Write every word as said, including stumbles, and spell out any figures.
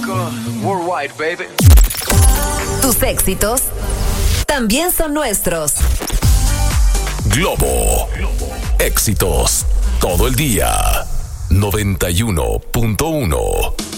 Worldwide, baby. Tus éxitos también son nuestros. Globo. Éxitos todo el día. noventa y uno punto uno.